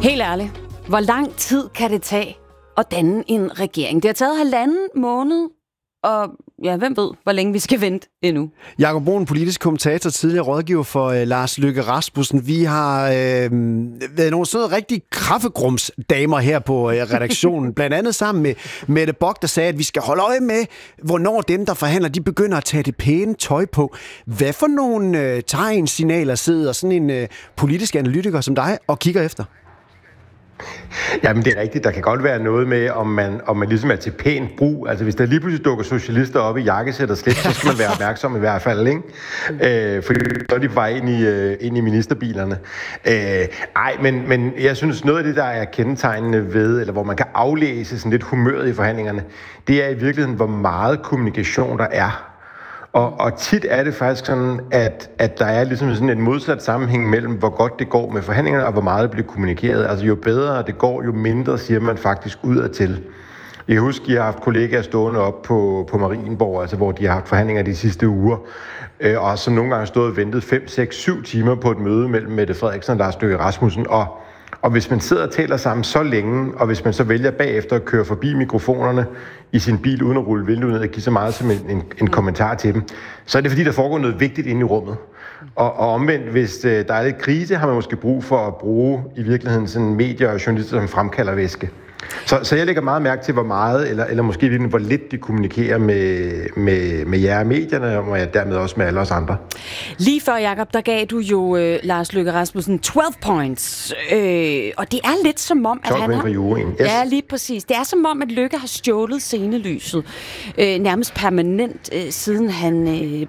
Helt ærligt, hvor lang tid kan det tage at danne en regering? Det har taget 1,5 måned, og ja, hvem ved, hvor længe vi skal vente endnu. Jakob Bruun, politisk kommentator, tidligere rådgiver for Lars Løkke Rasmussen. Vi har været nogle sådan rigtig kaffegrumsdamer her på redaktionen, blandt andet sammen med Mette Bock, der sagde, at vi skal holde øje med, hvornår dem, der forhandler, de begynder at tage det pæne tøj på. Hvad for nogle tegnsignaler sidder sådan en politisk analytiker som dig og kigger efter? Jamen det er rigtigt. Der kan godt være noget med, om man ligesom er til pænt brug. Altså hvis der lige pludselig dukker socialister op i jakkesæt og slet, så skal man være opmærksom i hvert fald, ikke? Fordi så er de på vej ind i ministerbilerne. Men jeg synes, noget af det, der er kendetegnende ved, eller hvor man kan aflæse sådan lidt humøret i forhandlingerne, det er i virkeligheden, hvor meget kommunikation der er. Og tit er det faktisk sådan, at der er ligesom sådan en modsat sammenhæng mellem, hvor godt det går med forhandlingerne, og hvor meget det bliver kommunikeret. Altså jo bedre det går, jo mindre siger man faktisk udadtil. Jeg husker, at jeg har haft kollegaer stående op på Marienborg, altså hvor de har haft forhandlinger de sidste uger, og som nogle gange stået og ventet 5, 6, 7 timer på et møde mellem Mette Frederiksen og Lars Løkke Rasmussen. Og hvis man sidder og taler sammen så længe, og hvis man så vælger bagefter at køre forbi mikrofonerne i sin bil uden at rulle vinduet ned og give så meget som en kommentar til dem, så er det fordi, der foregår noget vigtigt inde i rummet. Og omvendt, hvis der er lidt krise, har man måske brug for at bruge i virkeligheden sådan medier og journalister som fremkalder væske. Så jeg lægger meget mærke til, hvor meget, eller måske hvor lidt de kommunikerer med jer medierne, og dermed også med alle os andre. Lige før, Jakob, der gav du jo Lars Løkke Rasmussen 12 points. Og det er lidt som om, at han har... Yes. Ja, lige præcis. Det er som om, at Løkke har stjålet scenelyset nærmest permanent, siden han